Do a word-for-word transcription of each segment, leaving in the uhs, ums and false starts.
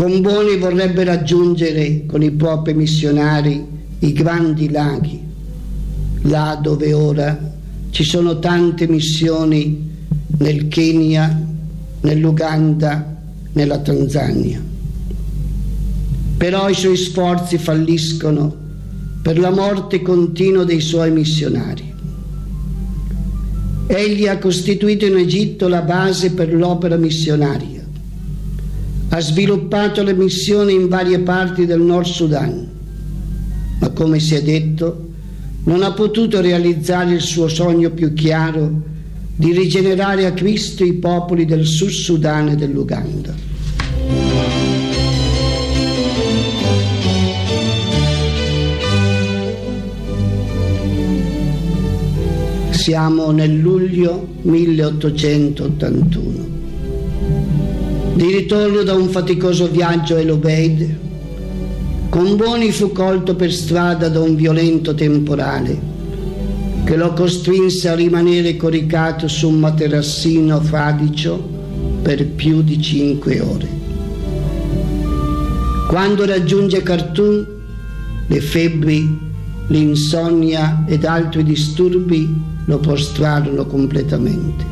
Comboni vorrebbe raggiungere con i propri missionari i grandi laghi, là dove ora ci sono tante missioni nel Kenya, nell'Uganda, nella Tanzania. Però i suoi sforzi falliscono per la morte continua dei suoi missionari. Egli ha costituito in Egitto la base per l'opera missionaria. Ha sviluppato le missioni in varie parti del Nord Sudan, ma come si è detto, non ha potuto realizzare il suo sogno più chiaro di rigenerare a Cristo i popoli del Sud Sudan e dell'Uganda. Siamo nel luglio milleottocentottantuno. Di ritorno da un faticoso viaggio a El Obeid, Comboni fu colto per strada da un violento temporale che lo costrinse a rimanere coricato su un materassino fradicio per più di cinque ore. Quando raggiunge Khartoum, le febbri, l'insonnia ed altri disturbi lo prostrarono completamente.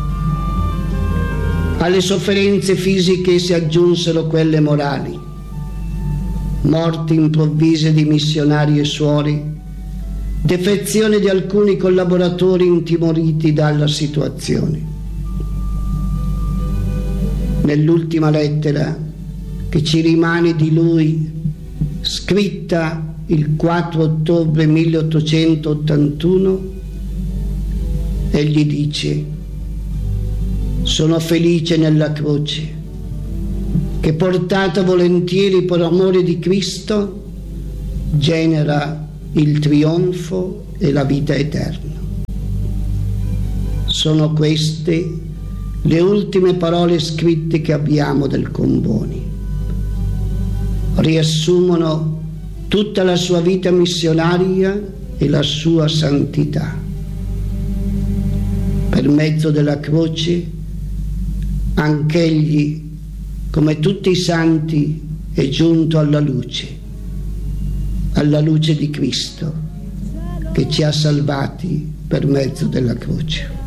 Alle sofferenze fisiche si aggiunsero quelle morali, morti improvvise di missionari e suori, defezione di alcuni collaboratori intimoriti dalla situazione. Nell'ultima lettera che ci rimane di lui, scritta il quattro ottobre milleottocentottantuno, egli dice: sono felice nella croce, che portata volentieri per amore di Cristo genera il trionfo e la vita eterna. Sono queste le ultime parole scritte che abbiamo del Comboni. Riassumono tutta la sua vita missionaria e la sua santità. Per mezzo della croce anch'egli, come tutti i santi, è giunto alla luce, alla luce di Cristo, che ci ha salvati per mezzo della croce.